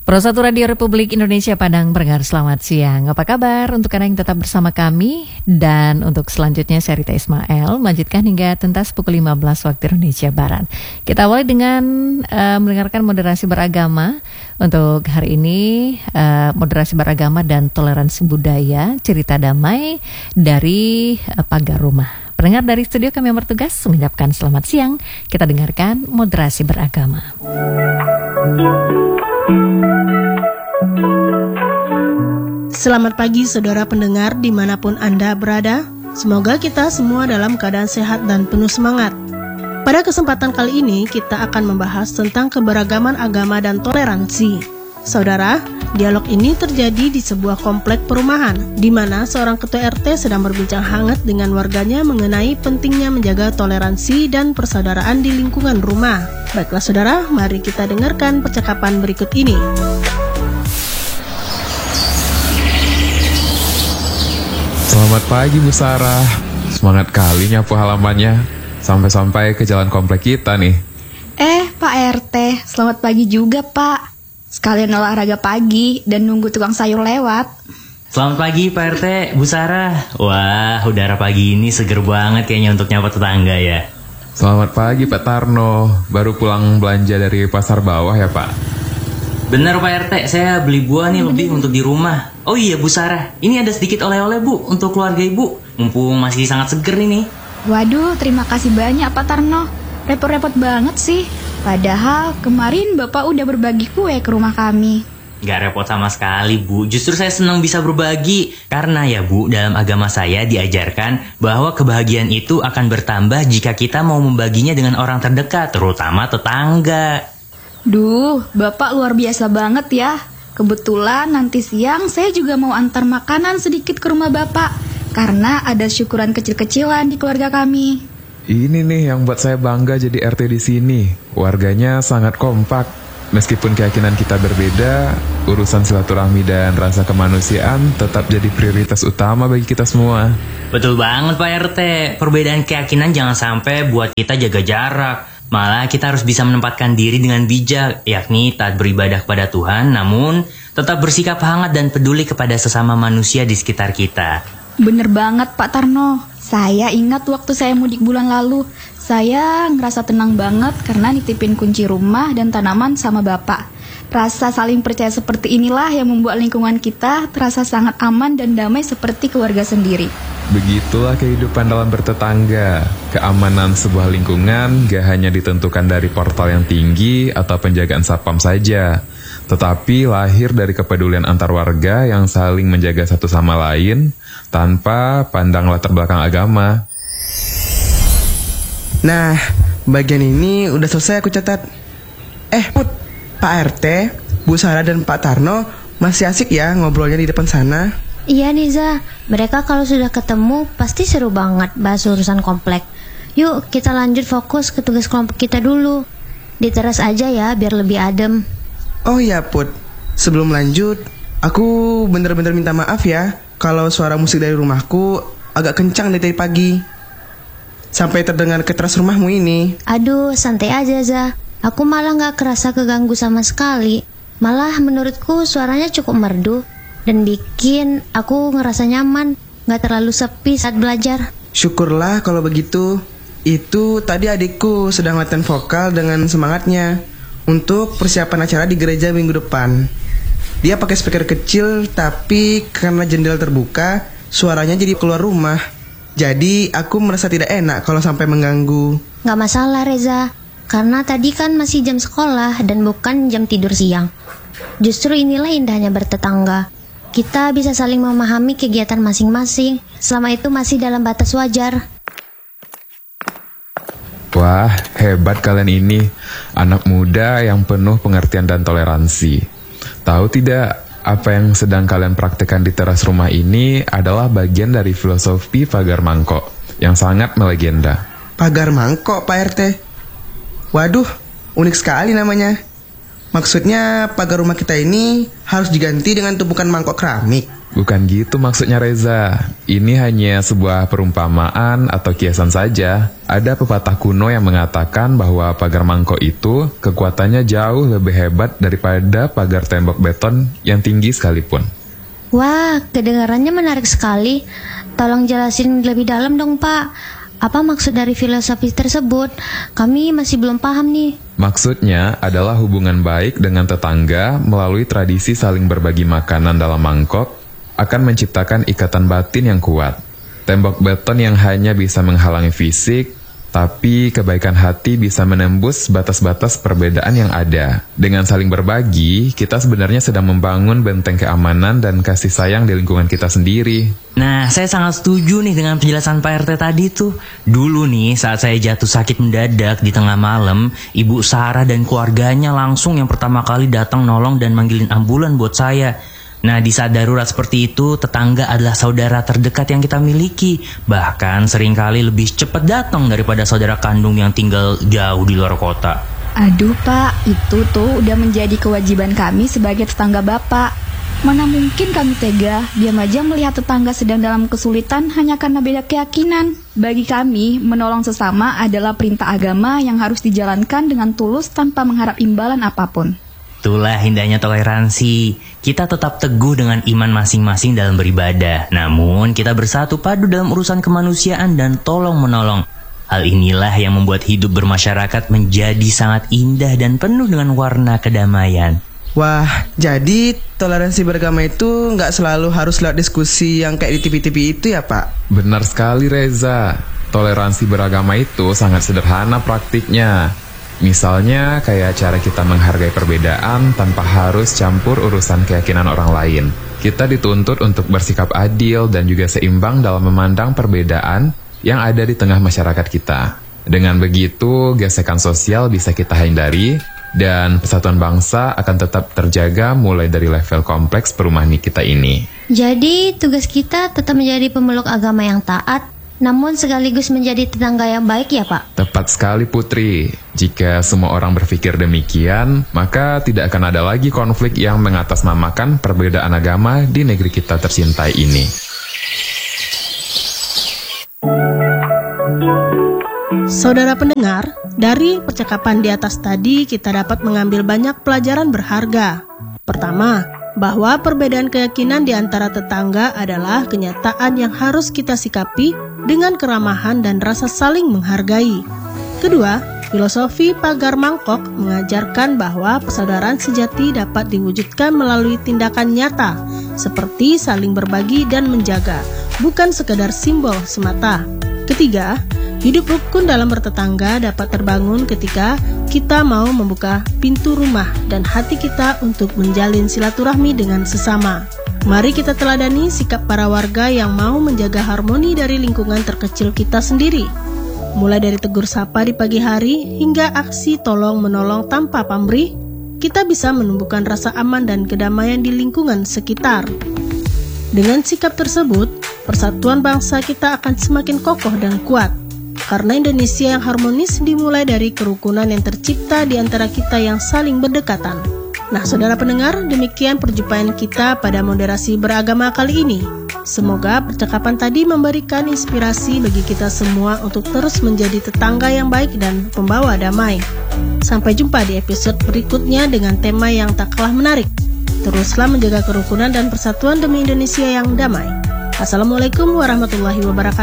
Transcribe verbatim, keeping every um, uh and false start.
Prosatu Radio Republik Indonesia Padang pendengar, selamat siang. Apa kabar untuk Anda yang tetap bersama kami? Dan untuk selanjutnya saya Rita Ismail melanjutkan hingga tuntas pukul lima belas waktu Indonesia Barat. Kita awali dengan uh, mendengarkan moderasi beragama. Untuk hari ini uh, moderasi beragama dan toleransi budaya, cerita damai dari uh, pagar rumah. Pendengar dari studio kami yang bertugas mengucapkan selamat siang. Kita dengarkan moderasi beragama. Selamat pagi saudara pendengar dimanapun Anda berada. Semoga kita semua dalam keadaan sehat dan penuh semangat. Pada kesempatan kali ini kita akan membahas tentang keberagaman agama dan toleransi. Saudara, dialog ini terjadi di sebuah komplek perumahan, di mana seorang ketua R T sedang berbincang hangat dengan warganya mengenai pentingnya menjaga toleransi dan persaudaraan di lingkungan rumah. Baiklah saudara, mari kita dengarkan percakapan berikut ini. Selamat pagi Bu Sarah, semangat kali nyapu halamannya, sampai-sampai ke jalan komplek kita nih. Eh Pak R T, selamat pagi juga Pak. Sekalian olahraga pagi dan nunggu tukang sayur lewat. Selamat pagi Pak R T, Bu Sarah. Wah, udara pagi ini seger banget kayaknya untuk nyapa tetangga ya. Selamat pagi Pak Tarno, baru pulang belanja dari pasar bawah ya Pak? Benar Pak R T, saya beli buah nih lebih untuk di rumah. Oh iya Bu Sarah, ini ada sedikit oleh-oleh Bu untuk keluarga Ibu. Mumpung masih sangat seger nih. Waduh, terima kasih banyak Pak Tarno. Repot-repot banget sih. Padahal kemarin Bapak udah berbagi kue ke rumah kami. Gak repot sama sekali Bu, justru saya senang bisa berbagi. Karena ya Bu, dalam agama saya diajarkan bahwa kebahagiaan itu akan bertambah jika kita mau membaginya dengan orang terdekat, terutama tetangga. Duh, Bapak luar biasa banget ya. Kebetulan nanti siang saya juga mau antar makanan sedikit ke rumah Bapak, karena ada syukuran kecil-kecilan di keluarga kami. Ini nih yang buat saya bangga jadi R T di sini. Warganya sangat kompak. Meskipun keyakinan kita berbeda, urusan silaturahmi dan rasa kemanusiaan tetap jadi prioritas utama bagi kita semua. Betul banget Pak R T. Perbedaan keyakinan jangan sampai buat kita jaga jarak. Malah kita harus bisa menempatkan diri dengan bijak, yakni taat beribadah kepada Tuhan, namun tetap bersikap hangat dan peduli kepada sesama manusia di sekitar kita. Bener banget Pak Tarno. Saya ingat waktu saya mudik bulan lalu, saya ngerasa tenang banget karena nitipin kunci rumah dan tanaman sama Bapak. Rasa saling percaya seperti inilah yang membuat lingkungan kita terasa sangat aman dan damai seperti keluarga sendiri. Begitulah kehidupan dalam bertetangga. Keamanan sebuah lingkungan gak hanya ditentukan dari portal yang tinggi atau penjagaan satpam saja, tetapi lahir dari kepedulian antar warga yang saling menjaga satu sama lain tanpa pandang latar belakang agama. Nah, bagian ini udah selesai aku catat. Eh, Put, Pak R T, Bu Sarah dan Pak Tarno masih asik ya ngobrolnya di depan sana. Iya Niza, mereka kalau sudah ketemu pasti seru banget bahas urusan komplek. Yuk kita lanjut fokus ke tugas kelompok kita dulu. Di teras aja ya biar lebih adem. Oh iya Put, sebelum lanjut, aku bener-bener minta maaf ya kalau suara musik dari rumahku agak kencang dari pagi, sampai terdengar ke teras rumahmu ini. Aduh, santai aja Za. Aku malah gak kerasa keganggu sama sekali. Malah menurutku suaranya cukup merdu dan bikin aku ngerasa nyaman, gak terlalu sepi saat belajar. Syukurlah kalau begitu. Itu tadi adikku sedang latihan vokal dengan semangatnya untuk persiapan acara di gereja minggu depan. Dia pakai speaker kecil, tapi karena jendela terbuka, suaranya jadi keluar rumah. Jadi aku merasa tidak enak kalau sampai mengganggu. Gak masalah Reza, karena tadi kan masih jam sekolah dan bukan jam tidur siang. Justru inilah indahnya bertetangga. Kita bisa saling memahami kegiatan masing-masing, selama itu masih dalam batas wajar. Wah, hebat kalian ini, anak muda yang penuh pengertian dan toleransi. Tahu tidak, apa yang sedang kalian praktekkan di teras rumah ini adalah bagian dari filosofi pagar mangkok yang sangat melegenda. Pagar mangkok, Pak R T? Waduh, unik sekali namanya. Maksudnya pagar rumah kita ini harus diganti dengan tumpukan mangkok keramik? Bukan gitu maksudnya Reza. Ini hanya sebuah perumpamaan atau kiasan saja. Ada pepatah kuno yang mengatakan bahwa pagar mangkok itu kekuatannya jauh lebih hebat daripada pagar tembok beton yang tinggi sekalipun. Wah, kedengarannya menarik sekali. Tolong jelasin lebih dalam dong, Pak. Apa maksud dari filosofi tersebut? Kami masih belum paham nih. Maksudnya adalah hubungan baik dengan tetangga melalui tradisi saling berbagi makanan dalam mangkok akan menciptakan ikatan batin yang kuat. Tembok beton yang hanya bisa menghalangi fisik, tapi kebaikan hati bisa menembus batas-batas perbedaan yang ada. Dengan saling berbagi, kita sebenarnya sedang membangun benteng keamanan dan kasih sayang di lingkungan kita sendiri. Nah, saya sangat setuju nih dengan penjelasan Pak R T tadi tuh. Dulu nih, saat saya jatuh sakit mendadak di tengah malam, Ibu Sarah dan keluarganya langsung yang pertama kali datang nolong dan manggilin ambulan buat saya. Nah, di saat darurat seperti itu, tetangga adalah saudara terdekat yang kita miliki. Bahkan seringkali lebih cepat datang daripada saudara kandung yang tinggal jauh di luar kota. Aduh Pak, itu tuh udah menjadi kewajiban kami sebagai tetangga Bapak. Mana mungkin kami tega, diam aja melihat tetangga sedang dalam kesulitan hanya karena beda keyakinan. Bagi kami, menolong sesama adalah perintah agama yang harus dijalankan dengan tulus tanpa mengharap imbalan apapun. Itulah indahnya toleransi. Kita tetap teguh dengan iman masing-masing dalam beribadah. Namun, kita bersatu padu dalam urusan kemanusiaan dan tolong-menolong. Hal inilah yang membuat hidup bermasyarakat menjadi sangat indah dan penuh dengan warna kedamaian. Wah, jadi toleransi beragama itu nggak selalu harus lewat diskusi yang kayak di T V-T V itu ya, Pak? Benar sekali Reza. Toleransi beragama itu sangat sederhana praktiknya. Misalnya kayak cara kita menghargai perbedaan tanpa harus campur urusan keyakinan orang lain. Kita dituntut untuk bersikap adil dan juga seimbang dalam memandang perbedaan yang ada di tengah masyarakat kita. Dengan begitu, gesekan sosial bisa kita hindari dan persatuan bangsa akan tetap terjaga mulai dari level kompleks perumahan kita ini. Jadi, tugas kita tetap menjadi pemeluk agama yang taat, namun sekaligus menjadi tetangga yang baik ya Pak? Tepat sekali Putri. Jika semua orang berpikir demikian, maka tidak akan ada lagi konflik yang mengatasnamakan perbedaan agama di negeri kita tercintai ini. Saudara pendengar, dari percakapan di atas tadi kita dapat mengambil banyak pelajaran berharga. Pertama, bahwa perbedaan keyakinan di antara tetangga adalah kenyataan yang harus kita sikapi dengan keramahan dan rasa saling menghargai. Kedua, filosofi pagar mangkok mengajarkan bahwa persaudaraan sejati dapat diwujudkan melalui tindakan nyata, seperti saling berbagi dan menjaga, bukan sekedar simbol semata. Ketiga, hidup rukun dalam bertetangga dapat terbangun ketika kita mau membuka pintu rumah dan hati kita untuk menjalin silaturahmi dengan sesama. Mari kita teladani sikap para warga yang mau menjaga harmoni dari lingkungan terkecil kita sendiri. Mulai dari tegur sapa di pagi hari hingga aksi tolong-menolong tanpa pamrih, kita bisa menumbuhkan rasa aman dan kedamaian di lingkungan sekitar. Dengan sikap tersebut, persatuan bangsa kita akan semakin kokoh dan kuat. Karena Indonesia yang harmonis dimulai dari kerukunan yang tercipta di antara kita yang saling berdekatan. Nah, saudara pendengar, demikian perjumpaan kita pada moderasi beragama kali ini. Semoga percakapan tadi memberikan inspirasi bagi kita semua untuk terus menjadi tetangga yang baik dan pembawa damai. Sampai jumpa di episode berikutnya dengan tema yang tak kalah menarik. Teruslah menjaga kerukunan dan persatuan demi Indonesia yang damai. Assalamualaikum warahmatullahi wabarakatuh.